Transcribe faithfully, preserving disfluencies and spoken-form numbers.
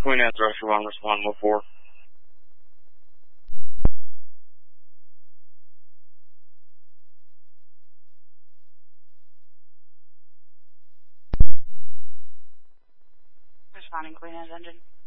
Queen Anne's Russia one, respond one four. Responding Queen Anne's engine.